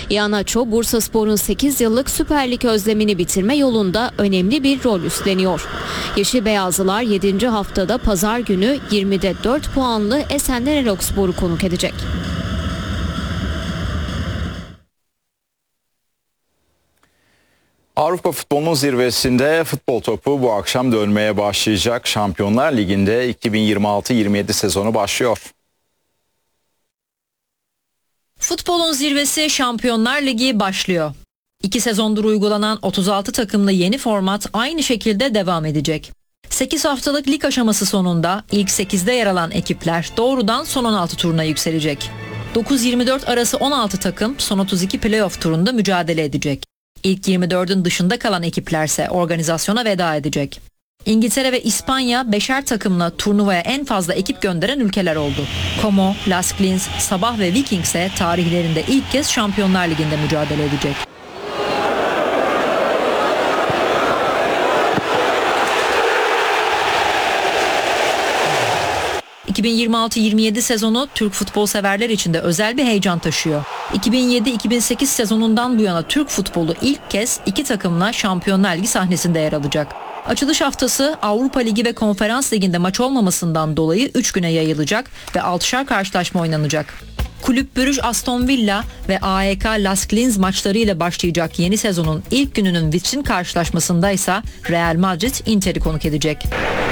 Iheanacho, Bursaspor'un 8 yıllık Süper Lig özlemini bitirme yolunda önemli bir rol üstleniyor. Yeşil Beyazlılar 7. haftada pazar günü 20'de 4 puanlı Esenler Erokspor'u konuk edecek. Avrupa futbolunun zirvesinde futbol topu bu akşam dönmeye başlayacak. Şampiyonlar Ligi'nde 2026-27 sezonu başlıyor. Futbolun zirvesi Şampiyonlar Ligi başlıyor. 2 sezondur uygulanan 36 takımlı yeni format aynı şekilde devam edecek. 8 haftalık lig aşaması sonunda ilk 8'de yer alan ekipler doğrudan son 16 turuna yükselecek. 9-24 arası 16 takım son 32 playoff turunda mücadele edecek. İlk 24'ün dışında kalan ekiplerse organizasyona veda edecek. İngiltere ve İspanya 5'er takımla turnuvaya en fazla ekip gönderen ülkeler oldu. Como, Las Klins, Sabah ve Viking ise tarihlerinde ilk kez Şampiyonlar Ligi'nde mücadele edecek. ...2026-27 sezonu Türk futbol severler için de özel bir heyecan taşıyor. 2007-2008 sezonundan bu yana Türk futbolu ilk kez 2 takımla Şampiyonlar Ligi sahnesinde yer alacak. Açılış haftası Avrupa Ligi ve Konferans Ligi'nde maç olmamasından dolayı 3 güne yayılacak ve 6'şar karşılaşma oynanacak. Kulüp Brugge Aston Villa ve AEK Las Klins maçlarıyla başlayacak yeni sezonun ilk gününün vitrin karşılaşmasında ise Real Madrid Inter'i konuk edecek.